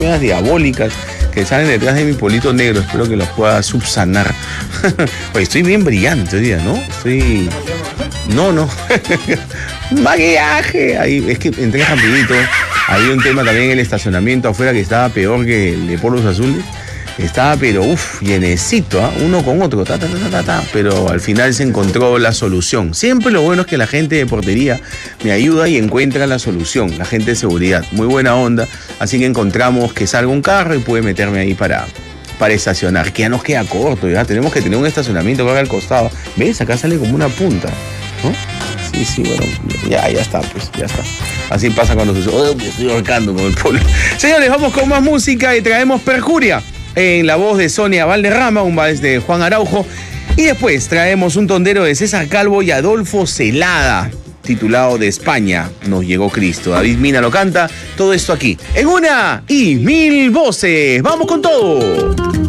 diabólicas que salen detrás de mi polito negro. Espero que los pueda subsanar. Oye, estoy bien brillante hoy día, ¿no? No. Maquillaje. Ahí, es que entré rapidito. Había un tema también en el estacionamiento afuera que estaba peor que el de Polos Azules. Estaba, pero llenecito, ¿eh? Uno con otro, pero al final se encontró la solución. Siempre lo bueno es que la gente de portería me ayuda y encuentra la solución, la gente de seguridad, muy buena onda, así que encontramos que salga un carro y puede meterme ahí para estacionar, que ya nos queda corto, ya tenemos que tener un estacionamiento que haga al costado. ¿Ves? Acá sale como una punta, ¿no? Sí, bueno, ya está, pues, ya está. Así pasa cuando me estoy ahorcando con el polo. Señores, vamos con más música y traemos Perjuria en la voz de Sonia Valderrama, un vals de Juan Araujo. Y después traemos un tondero de César Calvo y Adolfo Celada, titulado De España nos llegó Cristo. David Mina lo canta. Todo esto aquí, en Una y Mil Voces. ¡Vamos con todo!